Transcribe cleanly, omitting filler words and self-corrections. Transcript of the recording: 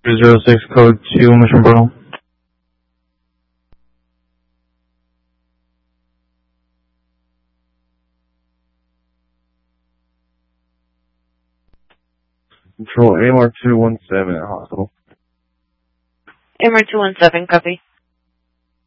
306 code 2 Mission Portal. Control AMR 217 at hospital. AMR 217, copy.